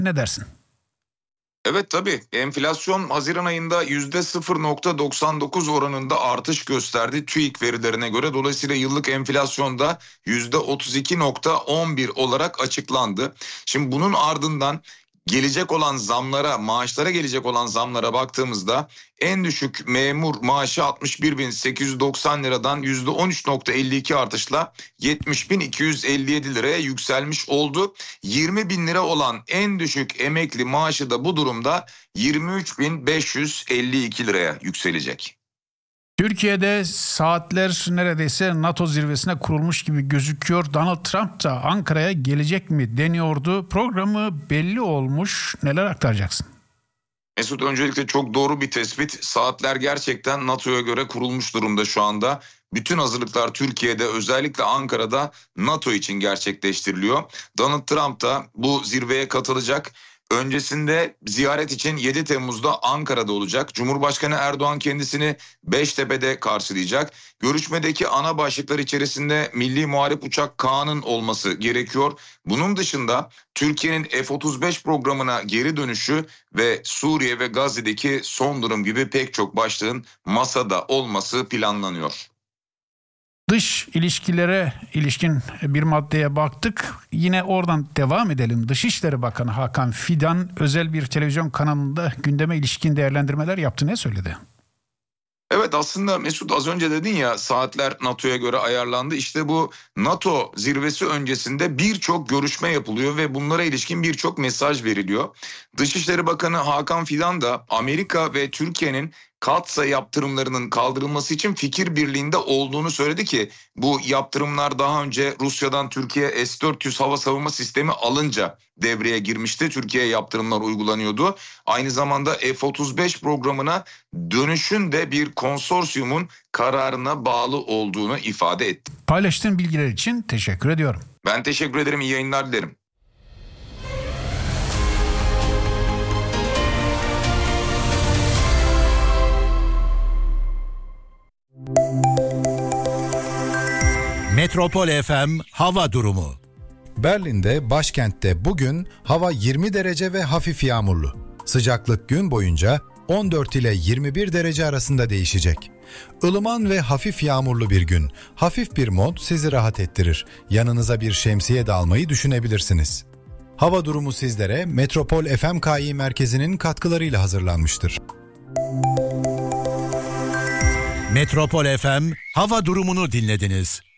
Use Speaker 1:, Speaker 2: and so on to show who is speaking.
Speaker 1: Ne dersin?
Speaker 2: Evet tabii, enflasyon Haziran ayında %0,99 oranında artış gösterdi TÜİK verilerine göre. Dolayısıyla yıllık enflasyonda %32,11 olarak açıklandı. Şimdi bunun ardından gelecek olan zamlara, maaşlara gelecek olan zamlara baktığımızda en düşük memur maaşı 61.890 liradan %13,52 artışla 70.257 liraya yükselmiş oldu. 20 bin lira olan en düşük emekli maaşı da bu durumda 23.552 liraya yükselecek.
Speaker 1: Türkiye'de saatler neredeyse NATO zirvesine kurulmuş gibi gözüküyor. Donald Trump da Ankara'ya gelecek mi deniyordu. Programı belli olmuş. Neler aktaracaksın?
Speaker 2: Mesut, öncelikle çok doğru bir tespit. Saatler gerçekten NATO'ya göre kurulmuş durumda şu anda. Bütün hazırlıklar Türkiye'de, özellikle Ankara'da NATO için gerçekleştiriliyor. Donald Trump da bu zirveye katılacak. Öncesinde ziyaret için 7 Temmuz'da Ankara'da olacak. Cumhurbaşkanı Erdoğan kendisini Beştepe'de karşılayacak. Görüşmedeki ana başlıklar içerisinde Milli Muharip Uçak K'nın olması gerekiyor. Bunun dışında Türkiye'nin F-35 programına geri dönüşü ve Suriye ve Gazze'deki son durum gibi pek çok başlığın masada olması planlanıyor.
Speaker 1: Dış ilişkilere ilişkin bir maddeye baktık. Yine oradan devam edelim. Dışişleri Bakanı Hakan Fidan özel bir televizyon kanalında gündeme ilişkin değerlendirmeler yaptı. Ne söyledi?
Speaker 2: Evet, aslında Mesut, az önce dedin ya, saatler NATO'ya göre ayarlandı. İşte bu NATO zirvesi öncesinde birçok görüşme yapılıyor ve bunlara ilişkin birçok mesaj veriliyor. Dışişleri Bakanı Hakan Fidan da Amerika ve Türkiye'nin katsa yaptırımlarının kaldırılması için fikir birliğinde olduğunu söyledi ki bu yaptırımlar daha önce Rusya'dan Türkiye S-400 hava savunma sistemi alınca devreye girmişti. Türkiye'ye yaptırımlar uygulanıyordu. Aynı zamanda F-35 programına dönüşün de bir konsorsiyumun kararına bağlı olduğunu ifade etti.
Speaker 1: Paylaştığın bilgiler için teşekkür ediyorum.
Speaker 2: Ben teşekkür ederim. İyi yayınlar dilerim.
Speaker 3: Metropol FM hava durumu.
Speaker 4: Berlin'de, başkentte bugün hava 20 derece ve hafif yağmurlu. Sıcaklık gün boyunca 14 ile 21 derece arasında değişecek. Ilıman ve hafif yağmurlu bir gün. Hafif bir mont sizi rahat ettirir. Yanınıza bir şemsiye de almayı düşünebilirsiniz. Hava durumu sizlere Metropol FMKİ merkezinin katkılarıyla hazırlanmıştır.
Speaker 3: Metropol FM hava durumunu dinlediniz.